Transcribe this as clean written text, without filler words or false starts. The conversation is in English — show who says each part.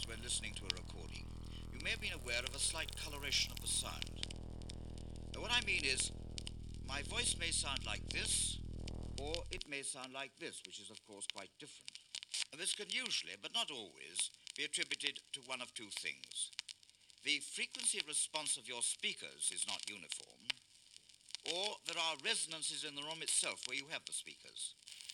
Speaker 1: times when listening to a recording, you may have been aware of a slight coloration of the sound. What I mean is, my voice may sound like this, or it may sound like this, which is, of course, quite different. This can usually, but not always, be attributed to one of two things. The frequency response of your speakers is not uniform, or there are resonances in the room itself where you have the speakers.